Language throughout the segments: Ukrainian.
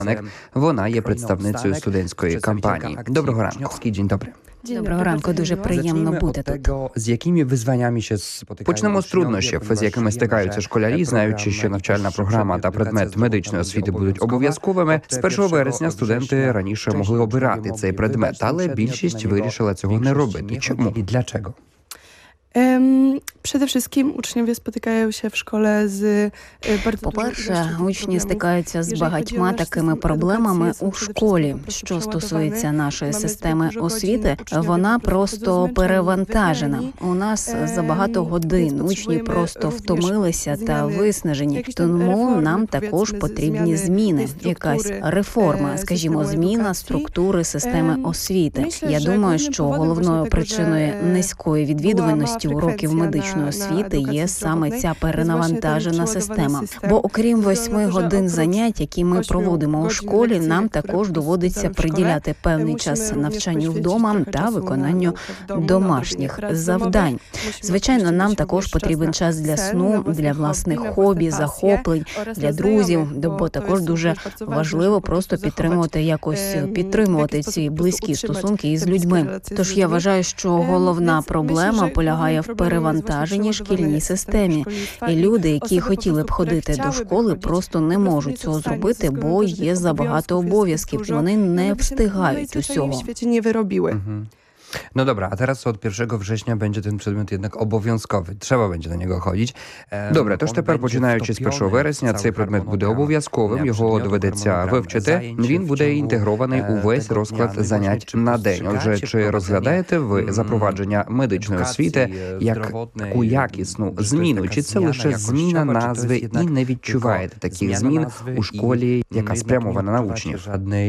Вона є представницею студентської кампанії. Доброго ранку. День добрий. Доброго ранку, дуже приємно бути тут. З якими визваннями ще почнемо з труднощів, з якими стикаються школярі, знаючи, що навчальна програма та предмет медичної освіти будуть обов'язковими. З 1 вересня студенти раніше могли обирати цей предмет, але більшість вирішила цього не робити. Чому і для чого? Przede wszystkim uczniowie spotykają się w szkole z bardzo По-перше, учні стикаються з багатьма такими проблемами у школі. Що стосується нашої системи освіти, вона просто перевантажена. У нас забагато годин, учні просто втомилися та виснажені. Тому нам також потрібні зміни, якась реформа, скажімо, зміна структури системи освіти. Я думаю, що головною причиною низької відвідуваності уроків медичної освіти є саме ця перенавантажена система. Бо окрім 8 годин занять, які ми проводимо у школі, нам також доводиться приділяти певний час навчанню вдома та виконанню домашніх завдань. Звичайно, нам також потрібен час для сну, для власних хобі, захоплень, для друзів, бо також дуже важливо просто підтримувати ці близькі стосунки із людьми. Тож я вважаю, що головна проблема полягає в перевантаженні шкільній системі. І люди, які хотіли б ходити до школи, просто не можуть цього зробити, бо є забагато обов'язків. Вони не встигають усього. No dobra, a teraz od 1 września będzie ten przedmiot jednak obowiązkowy. Trzeba będzie на нього ходити. Добре, тож тепер, починаючи з 1 вересня, цей предмет буде обов'язковим, його доведеться вивчити. Він буде інтегрований у весь розклад занять на день. Отже, чи розглядаєте ви запровадження медичної освіти як таку якісну зміну? Чи це лише зміна назви і не відчуваєте таких змін у школі, яка спрямована на учнів?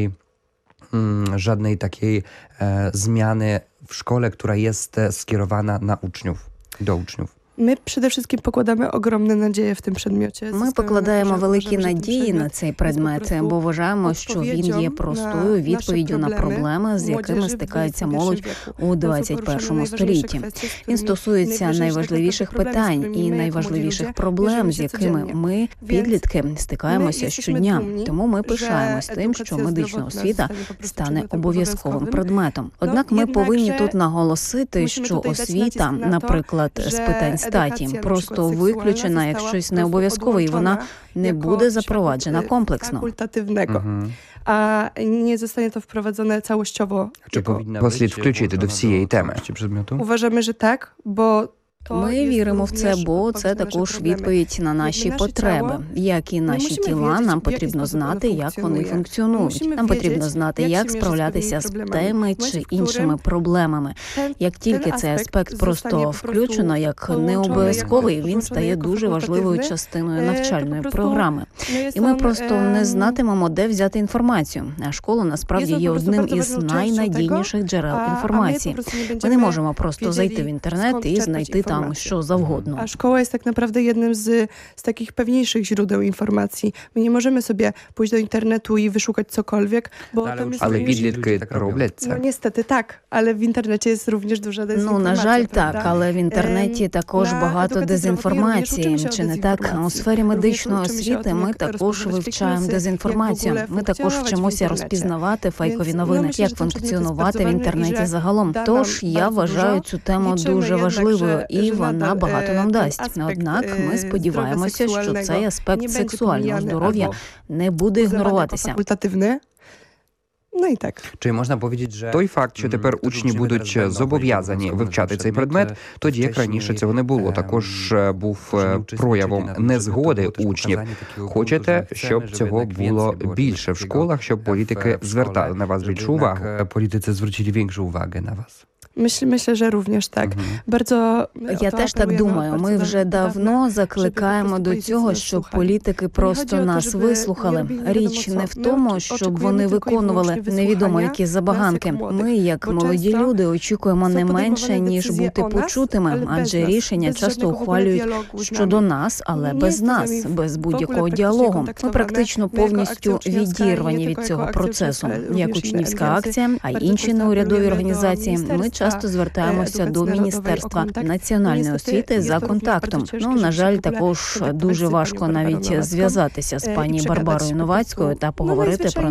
Żadnej takiej zmiany w szkole, która jest skierowana na uczniów, do uczniów. Ми przede wszystkim покладаємо ogromne nadzieje в tym przedmiocie. Ми покладаємо великі надії на цей предмет, бо вважаємо, що він є простою відповіддю на проблеми, з якими стикається молодь у 21 столітті. Він стосується найважливіших питань і найважливіших проблем, з якими ми, підлітки, стикаємося щодня. Тому ми пишаємось тим, що медична освіта стане обов'язковим предметом. Однак ми повинні тут наголосити, що освіта, наприклад, з питань статі, просто виключена як щось необов'язкове, і вона не буде запроваджена комплексно. А не zostanie to wprowadzone całościowo. Чи повинна слід включити до всієї теми предмету? Uważamy, że tak, bo Ми віримо в це, бо це також відповідь на наші потреби. Як і наші тіла, нам потрібно знати, як вони функціонують. Нам потрібно знати, як справлятися з теми чи іншими проблемами. Як тільки цей аспект просто включено, як необов'язковий, він стає дуже важливою частиною навчальної програми. І ми просто не знатимемо, де взяти інформацію. А школа насправді є одним із найнадійніших джерел інформації. Ми не можемо просто зайти в інтернет і знайти tam що завгодно. A szkoła jest tak naprawdę jednym z takich pewniejszych źródeł informacji. My nie możemy sobie pójść do internetu i wyszukać cokolwiek, bo ale підлітки роблять це. No niestety tak, ale w internecie jest również duża dezinformacja. На жаль, так, але в інтернеті також багато дезінформації. Чи не так? У сфері медичної освіти ми також вивчаємо дезінформацію. Ми також вчимося розпізнавати фейкові новини, як функціонувати в інтернеті загалом. Тож я вважаю цю тему дуже важливою, і вона багато нам дасть. Однак ми сподіваємося, що цей аспект сексуального здоров'я не буде ігноруватися. No i tak. Чи можна powiedzieć, що той факт, що тепер учні будуть зобов'язані вивчати цей предмет, тоді як раніше цього не було, також був проявом незгоди учнів. Хочете, щоб цього було більше в школах, щоб політики звертали на вас більшу увагу? Політиці звертали більшу увагу на вас. Myślę, że również tak. Я теж так думаю. Ми вже давно закликаємо до цього, щоб політики просто нас вислухали. Річ не в тому, щоб вони виконували невідомо які забаганки. Ми, як молоді люди, очікуємо не менше, ніж бути почутими, адже рішення часто ухвалюють щодо нас, але без нас, без будь-якого діалогу. Ми практично повністю відірвані від цього процесу. Як учнівська акція, а інші неурядові організації, ми часто звертаємося до Міністерства національної освіти за контактом. Ну, на жаль, також дуже важко навіть зв'язатися з пані Барбарою Новацькою та поговорити про